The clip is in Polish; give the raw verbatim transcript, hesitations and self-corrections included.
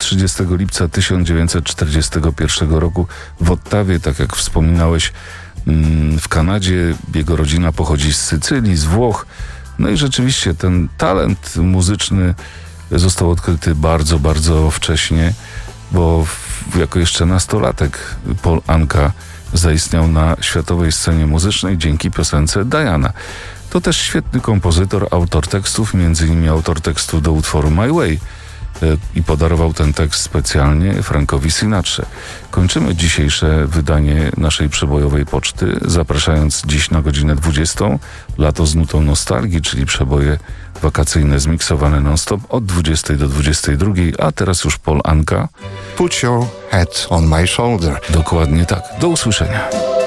trzydziestego lipca tysiąc dziewięćset czterdziestego pierwszego roku w Ottawie, tak jak wspominałeś, w Kanadzie. Jego rodzina pochodzi z Sycylii, z Włoch. No i rzeczywiście ten talent muzyczny został odkryty bardzo, bardzo wcześnie, bo w, jako jeszcze nastolatek Paul Anka zaistniał na światowej scenie muzycznej dzięki piosence Diana. To też świetny kompozytor, autor tekstów, między innymi autor tekstu do utworu My Way, i podarował ten tekst specjalnie Frankowi Sinatrze. Kończymy dzisiejsze wydanie naszej przebojowej poczty, zapraszając dziś na godzinę dwudziestą. Lato z nutą nostalgii, czyli przeboje wakacyjne zmiksowane non-stop od dwudziestej do dwudziestej drugiej, a teraz już Paul Anka. Put your head on my shoulder. Dokładnie tak. Do usłyszenia.